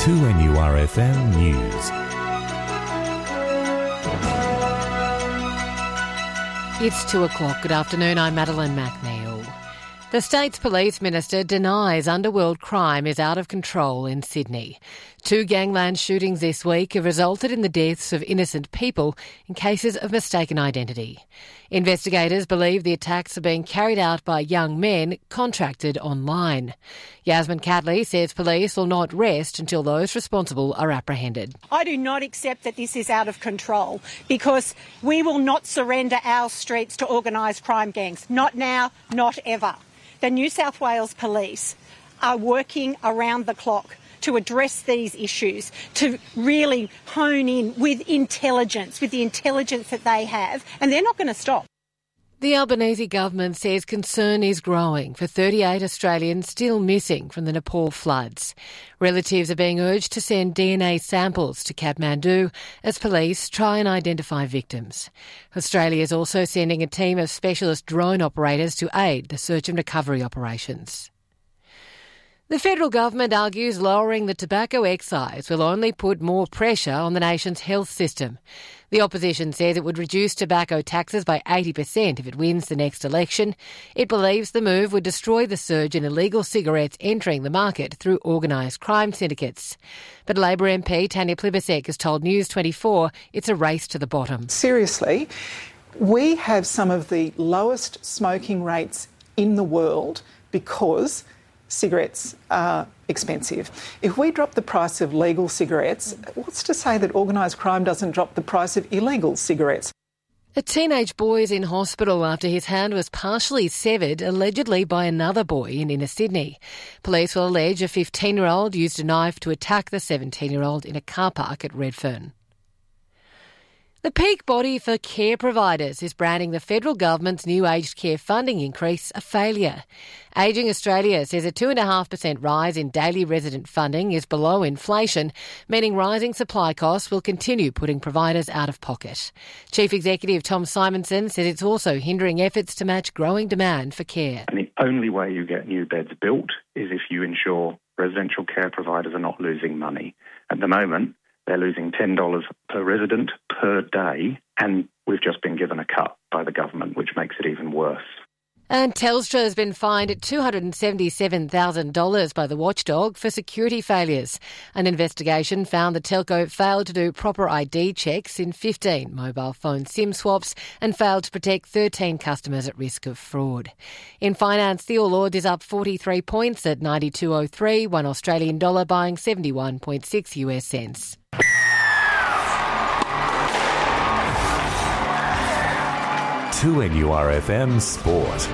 2NURFM News. It's 2 o'clock. Good afternoon. I'm Madeline McNeil. The state's police minister denies underworld crime is out of control in Sydney. 2 gangland shootings this week have resulted in the deaths of innocent people in cases of mistaken identity. Investigators believe the attacks are being carried out by young men contracted online. Yasmin Catley says police will not rest until those responsible are apprehended. I do not accept that this is out of control because we will not surrender our streets to organised crime gangs. Not now, not ever. The New South Wales Police are working around the clock to address these issues, to really hone in with intelligence, with the intelligence that they have, and they're not going to stop. The Albanese government says concern is growing for 38 Australians still missing from the Nepal floods. Relatives are being urged to send DNA samples to Kathmandu as police try and identify victims. Australia is also sending a team of specialist drone operators to aid the search and recovery operations. The federal government argues lowering the tobacco excise will only put more pressure on the nation's health system. The opposition says it would reduce tobacco taxes by 80% if it wins the next election. It believes the move would destroy the surge in illegal cigarettes entering the market through organised crime syndicates. But Labor MP Tanya Plibersek has told News 24 it's a race to the bottom. Seriously, we have some of the lowest smoking rates in the world because cigarettes are expensive. If we drop the price of legal cigarettes, what's to say that organised crime doesn't drop the price of illegal cigarettes? A teenage boy is in hospital after his hand was partially severed, allegedly by another boy in inner Sydney. Police will allege a 15-year-old used a knife to attack the 17-year-old in a car park at Redfern. The peak body for care providers is branding the federal government's new aged care funding increase a failure. Ageing Australia says a 2.5% rise in daily resident funding is below inflation, meaning rising supply costs will continue putting providers out of pocket. Chief Executive Tom Simonson says it's also hindering efforts to match growing demand for care. And the only way you get new beds built is if you ensure residential care providers are not losing money. At the moment, they're losing $10 per resident per day, and we've just been given a cut by the government, which makes it even worse. And Telstra has been fined at $277,000 by the watchdog for security failures. An investigation found the telco failed to do proper ID checks in 15 mobile phone SIM swaps and failed to protect 13 customers at risk of fraud. In finance, the All Ords is up 43 points at 92.03, $1 Australian dollar buying 71.6 US cents. 2NURFM Sport.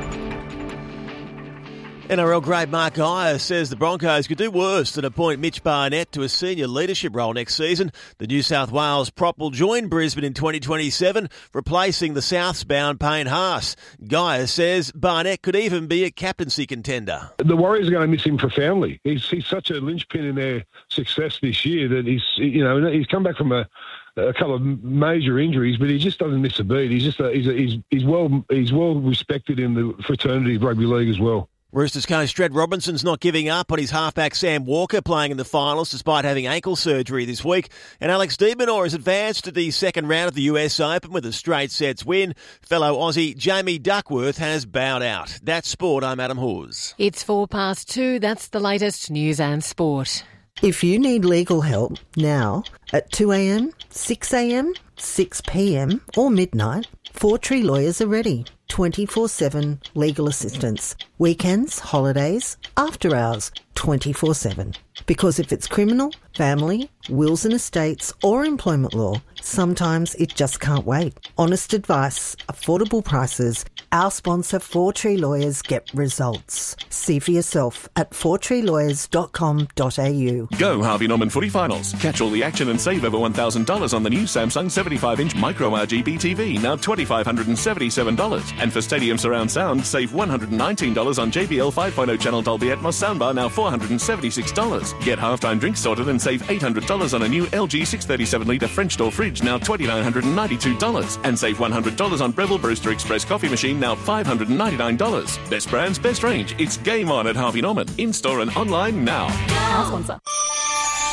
NRL great Mark Geyer says the Broncos could do worse than appoint Mitch Barnett to a senior leadership role next season. The New South Wales prop will join Brisbane in 2027, replacing the Souths-bound Payne Haas. Geyer says Barnett could even be a captaincy contender. The Warriors are going to miss him for family. He's such a linchpin in their success this year that he's come back from a couple of major injuries, but he just doesn't miss a beat. He's well respected in the fraternity of rugby league as well. Roosters coach Dred Robinson's not giving up on his halfback Sam Walker playing in the finals despite having ankle surgery this week. And Alex de Minaur has advanced to the second round of the US Open with a straight sets win. Fellow Aussie Jamie Duckworth has bowed out. That's sport. I'm Adam Hawes. It's 2:04. That's the latest news and sport. If you need legal help now at 2 a.m, 6 a.m, 6 p.m or midnight, Four Tree Lawyers are ready. 24/7 legal assistance. Weekends, holidays, after hours, 24/7. Because if it's criminal, family, wills and estates or employment law, sometimes it just can't wait. Honest advice, affordable prices. Our sponsor, Four Tree Lawyers, get results. See for yourself at fourtreelawyers.com.au. Go Harvey Norman Footy Finals. Catch all the action and save over $1,000 on the new Samsung 75-inch Micro RGB TV, now $2,577. And for Stadium Surround Sound, save $119 on JBL 5.0 channel Dolby Atmos soundbar, now $476. Get halftime drinks sorted and save $800 on a new LG 637-litre French door fridge, now $2,992. And save $100 on Breville Brewster Express coffee machine, now $599. Best brands, best range. It's game on at Harvey Norman. In-store and online now. Our sponsor.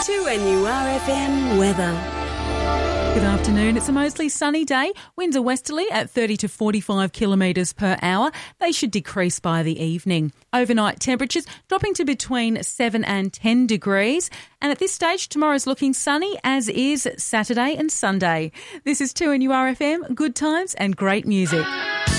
2NURFM weather. Good afternoon. It's a mostly sunny day. Winds are westerly at 30 to 45 kilometres per hour. They should decrease by the evening. Overnight temperatures dropping to between 7 and 10 degrees. And at this stage, tomorrow's looking sunny, as is Saturday and Sunday. This is 2NURFM, good times and great music.